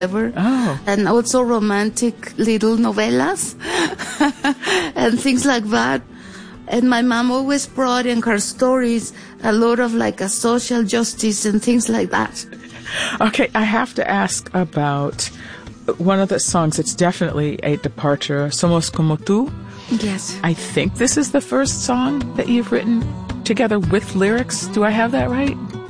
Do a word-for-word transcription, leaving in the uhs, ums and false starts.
ever. Oh. And also romantic little novellas and things like that. And my mom always brought in her stories a lot of like a social justice and things like that. Okay, I have to ask about one of the songs. It's definitely a departure, Somos Como Tú. Yes. I think this is the first song that you've written together with lyrics. Do I have that right?